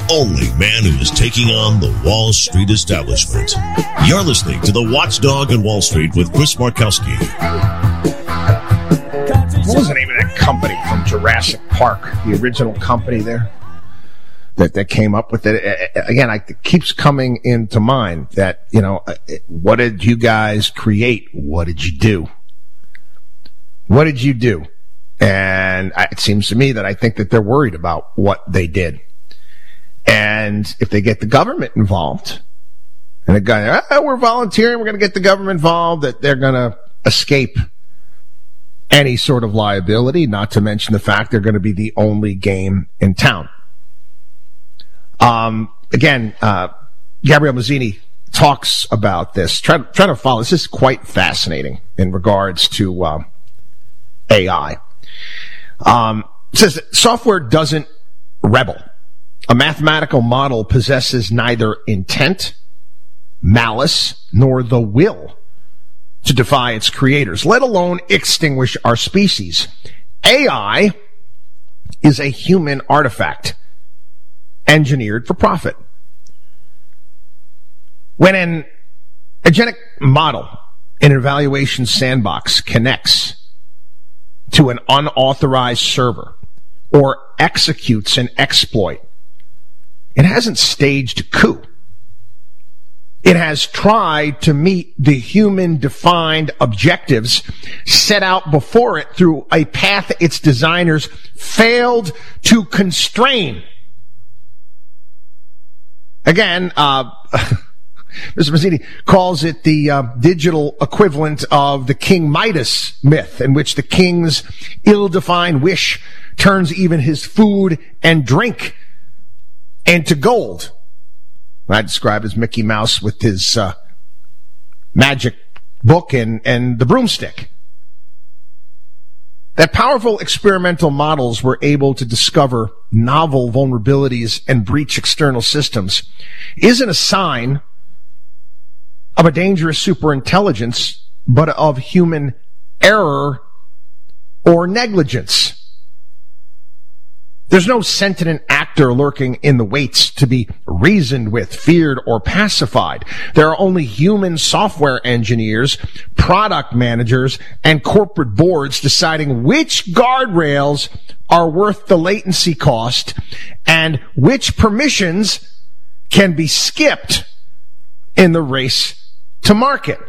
only man who is taking on the Wall Street establishment. You're listening to The Watchdog on Wall Street with Chris Markowski. What was the name of that company from Jurassic Park? The original company there that came up with it. Again, it keeps coming into mind that, what did you guys create? What did you do? What did you do? And it seems to me that I think that they're worried about what they did. And if they get the government involved, and the guy, we're volunteering, we're going to get the government involved, that they're going to escape any sort of liability, not to mention the fact they're going to be the only game in town. Again, Gabrielle Mazzini talks about this. Try to follow. This is quite fascinating in regards to AI. It says that software doesn't rebel. A mathematical model possesses neither intent, malice, nor the will to defy its creators, let alone extinguish our species. AI is a human artifact engineered for profit. When an agentic model in an evaluation sandbox connects to an unauthorized server or executes an exploit, it hasn't staged a coup. It has tried to meet the human-defined objectives set out before it through a path its designers failed to constrain. Again, Mr. Mazzini calls it the digital equivalent of the King Midas myth, in which the king's ill-defined wish turns even his food and drink into gold. I describe as Mickey Mouse with his magic book and the broomstick. That powerful experimental models were able to discover novel vulnerabilities and breach external systems isn't a sign of a dangerous superintelligence, but of human error or negligence. There's no sentient actor lurking in the waits to be reasoned with, feared, or pacified. There are only human software engineers, product managers, and corporate boards deciding which guardrails are worth the latency cost and which permissions can be skipped in the race to market.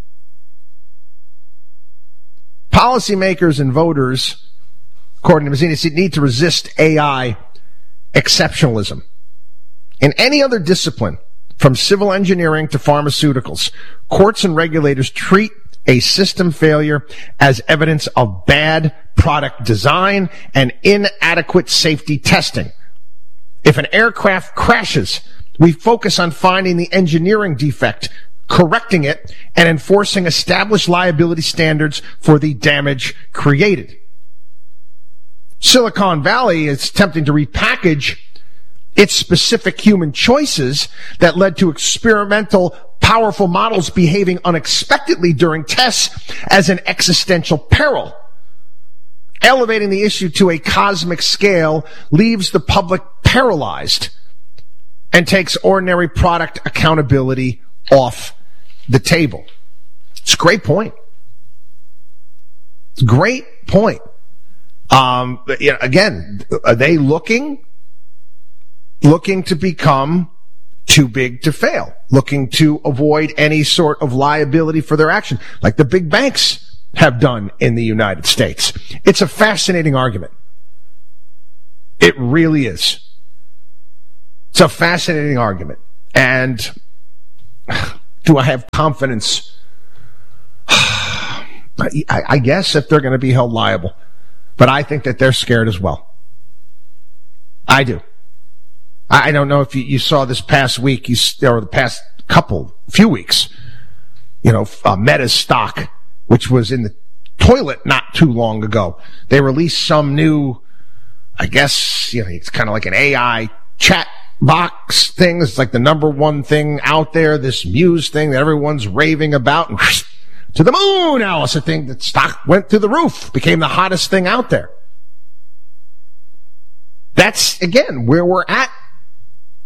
Policymakers and voters, according to Mazzini, need to resist AI exceptionalism. In any other discipline, from civil engineering to pharmaceuticals, courts and regulators treat a system failure as evidence of bad product design and inadequate safety testing. If an aircraft crashes, we focus on finding the engineering defect, correcting it, and enforcing established liability standards for the damage created. Silicon Valley is attempting to repackage its specific human choices that led to experimental, powerful models behaving unexpectedly during tests as an existential peril. Elevating the issue to a cosmic scale leaves the public paralyzed and takes ordinary product accountability off the table. It's a great point. It's a great point. Again, are they looking to become too big to fail, looking to avoid any sort of liability for their action, like the big banks have done in the United States? It's a fascinating argument. It really is. It's a fascinating argument. And do I have confidence? I guess if they're going to be held liable. But I think that they're scared as well. I do. I don't know if you saw this past week, or the past few weeks, Meta's stock, which was in the toilet not too long ago. They released some new, I guess, it's kind of like an AI chat box thing. It's like the number one thing out there, this Muse thing that everyone's raving about. And to the moon, Alice, I think that stock went through the roof, became the hottest thing out there. That's, again, where we're at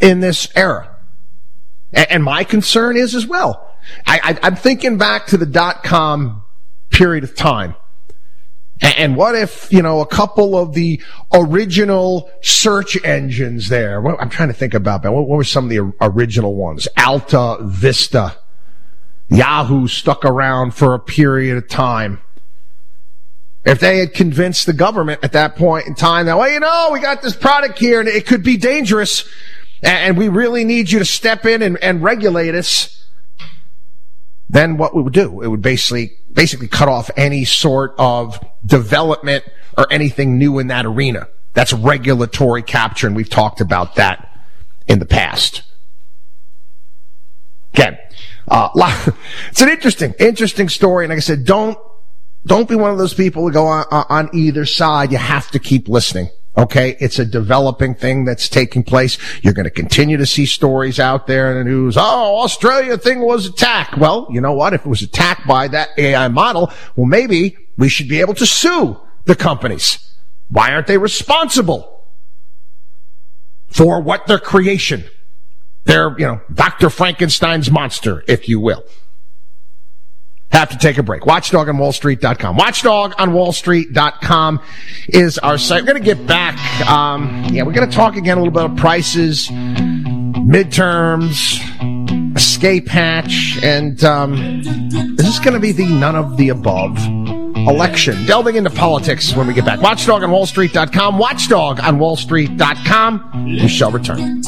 in this era. And my concern is as well. I'm thinking back to the .com period of time. And what if, a couple of the original search engines there, I'm trying to think about that. What were some of the original ones? Alta, Vista, Yahoo stuck around for a period of time. If they had convinced the government at that point in time that, we got this product here and it could be dangerous and we really need you to step in and regulate us, then what we would do, it would basically cut off any sort of development or anything new in that arena. That's regulatory capture, and we've talked about that in the past. Again, it's an interesting story, and like I said, don't be one of those people who go on either side. You have to keep listening. Okay, it's a developing thing that's taking place. You're going to continue to see stories out there in the news. Oh, Australia thing was attacked. Well, you know what? If it was attacked by that AI model, well, maybe we should be able to sue the companies. Why aren't they responsible for what their creation? They're, Dr. Frankenstein's monster, if you will. Have to take a break. WatchdogOnWallStreet.com. WatchdogOnWallStreet.com is our site. We're going to get back. We're going to talk again a little bit of prices, midterms, escape hatch, and this is going to be the none of the above election. Delving into politics when we get back. WatchdogOnWallStreet.com. WatchdogOnWallStreet.com. We shall return.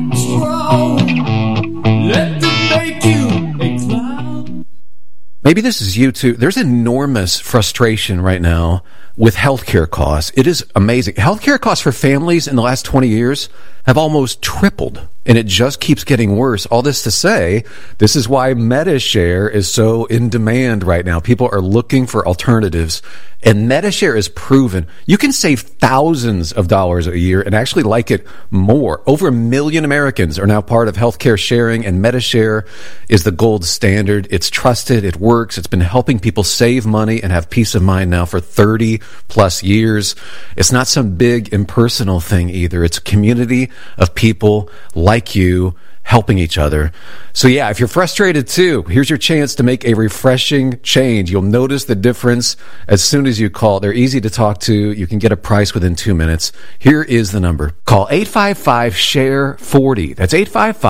Maybe this is you too. There's enormous frustration right now with healthcare costs. It is amazing. Healthcare costs for families in the last 20 years have almost tripled, and it just keeps getting worse. All this to say, this is why MediShare is so in demand right now. People are looking for alternatives, and MediShare is proven. You can save thousands of dollars a year and actually like it more. Over 1 million Americans are now part of healthcare sharing, and MediShare is the gold standard. It's trusted. It works. It's been helping people save money and have peace of mind now for 30 plus years. It's not some big impersonal thing either. It's a community of people like you helping each other. So yeah, if you're frustrated too, here's your chance to make a refreshing change. You'll notice the difference as soon as you call. They're easy to talk to. You can get a price within 2 minutes. Here is the number. Call 855-SHARE-40. That's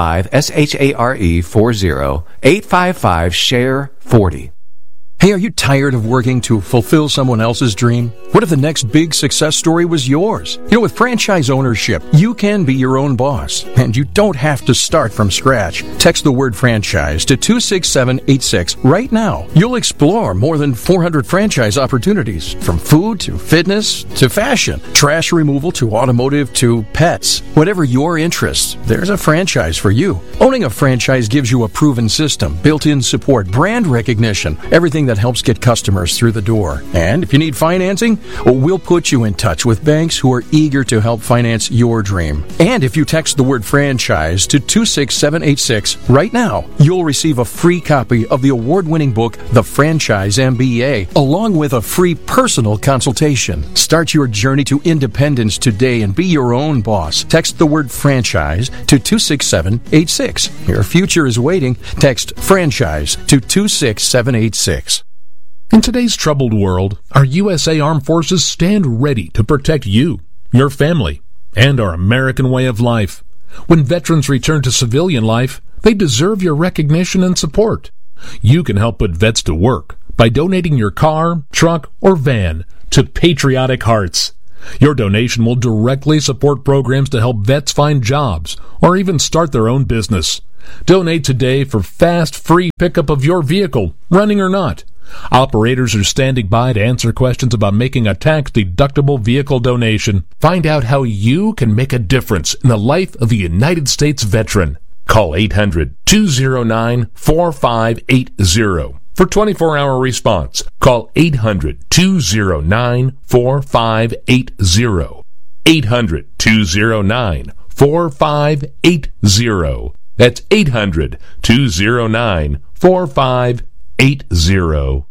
855-SHARE-40. 855-SHARE-40. Hey, are you tired of working to fulfill someone else's dream? What if the next big success story was yours? With franchise ownership, you can be your own boss, and you don't have to start from scratch. Text the word franchise to 26786 right now. You'll explore more than 400 franchise opportunities, from food to fitness to fashion, trash removal to automotive to pets. Whatever your interests, there's a franchise for you. Owning a franchise gives you a proven system, built-in support, brand recognition, everything that helps get customers through the door. And if you need financing, we'll put you in touch with banks who are eager to help finance your dream. And if you text the word franchise to 26786 right now, you'll receive a free copy of the award-winning book, The Franchise MBA, along with a free personal consultation. Start your journey to independence today and be your own boss. Text the word franchise to 26786. Your future is waiting. Text franchise to 26786. In today's troubled world, our USA Armed Forces stand ready to protect you, your family, and our American way of life. When veterans return to civilian life, they deserve your recognition and support. You can help put vets to work by donating your car, truck, or van to Patriotic Hearts. Your donation will directly support programs to help vets find jobs or even start their own business. Donate today for fast, free pickup of your vehicle, running or not. Operators are standing by to answer questions about making a tax-deductible vehicle donation. Find out how you can make a difference in the life of a United States veteran. Call 800-209-4580 for 24-hour response. Call 800-209-4580. 800-209-4580. That's 800-209-4580.